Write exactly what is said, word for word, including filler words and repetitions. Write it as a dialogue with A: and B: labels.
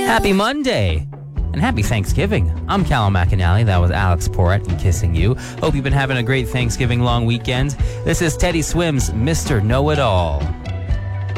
A: Happy Monday! And happy Thanksgiving. I'm Callum McAnally. That was Alex Porrett and Kissing You. Hope you've been having a great Thanksgiving long weekend. This is Teddy Swims' Mister Know-It-All.